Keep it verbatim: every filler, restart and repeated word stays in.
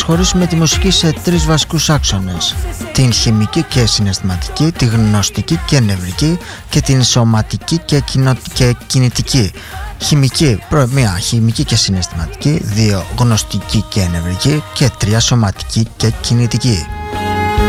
χωρίσουμε τη μουσική σε τρεις βασικούς άξονες: την χημική και συναισθηματική, τη γνωστική και νευρική και την σωματική και, κοινο... και κινητική. Χημική, μία χημική και συναισθηματική, δύο γνωστική και νευρική και τρία σωματική και κινητική.